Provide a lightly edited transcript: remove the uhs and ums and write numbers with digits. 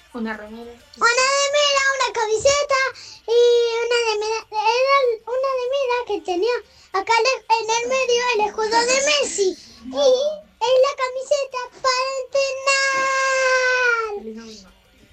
Una remera. Una camiseta y una remera. Era una remera que tenía acá en el medio el escudo de Messi. Y en la camiseta